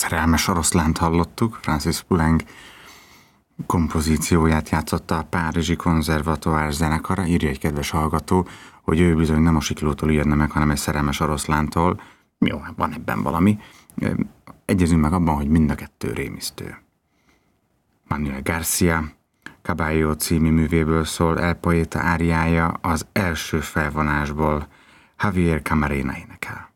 Szerelmes oroszlánt hallottuk, Francis Poulenc kompozícióját játszotta a Párizsi Konzervatóár zenekara. Írja egy kedves hallgató, hogy ő bizony nem a Siklótól ijedne meg, hanem egy szerelmes oroszlántól. Jó, van ebben valami. Egyezünk meg abban, hogy mind a kettő rémisztő. Manuel García Caballo című művéből szól El Poeta áriája, az első felvonásból Javier Camarena énekel.